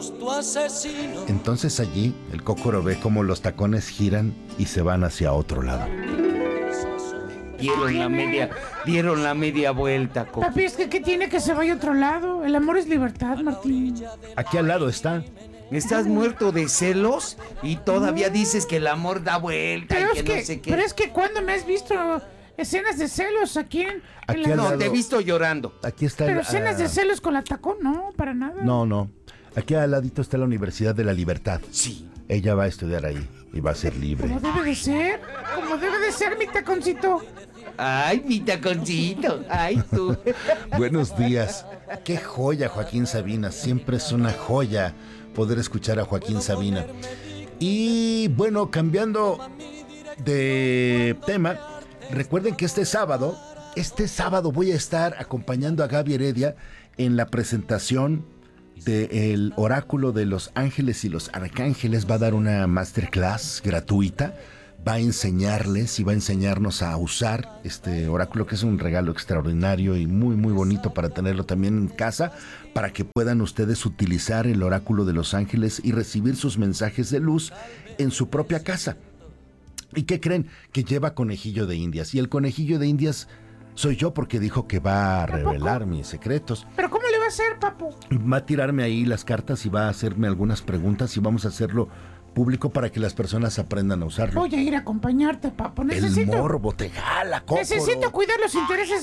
Entonces allí el Cócoro ve cómo los tacones giran y se van hacia otro lado. Dieron la media vuelta, Coco. Papi, es que ¿qué tiene que se vaya a otro lado? El amor es libertad, Martín. Aquí al lado está. ¿Estás muerto de celos? Y todavía dices que el amor da vuelta Pero y es que que, no sé qué. pero es que ¿cuándo me has visto escenas de celos aquí en Aquí la... al No, lado. te he visto llorando. Aquí está Pero escenas de celos con la tacón, no, para nada. No. Aquí al ladito está la Universidad de la Libertad. Sí. Ella va a estudiar ahí y va a ser libre. Como debe de ser, mi taconcito. Ay, mi taconcito. Ay, tú. Buenos días. Qué joya, Joaquín Sabina. Siempre es una joya poder escuchar a Joaquín Sabina. Y bueno, cambiando de tema, recuerden que este sábado voy a estar acompañando a Gaby Heredia en la presentación del Oráculo de los Ángeles y los Arcángeles. Va a dar una masterclass gratuita. Va a enseñarles y va a enseñarnos a usar este oráculo, que es un regalo extraordinario y muy muy bonito para tenerlo también en casa, para que puedan ustedes utilizar el oráculo de los ángeles y recibir sus mensajes de luz en su propia casa. ¿Y qué creen? Que lleva conejillo de Indias. Y el conejillo de Indias soy yo, porque dijo que va a revelar mis secretos. ¿Pero cómo le va a hacer, papu? Va a tirarme ahí las cartas y va a hacerme algunas preguntas y vamos a hacerlo público para que las personas aprendan a usarlo. Voy a ir a acompañarte, papu. El morbo te jala, Cócoro. Necesito cuidar los intereses